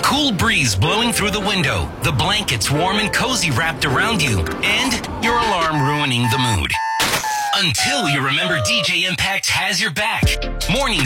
cool breeze blowing through the window, the blankets warm and cozy wrapped around you, and your alarm ruining the mood. Until you remember DJ Impact has your back. Mornings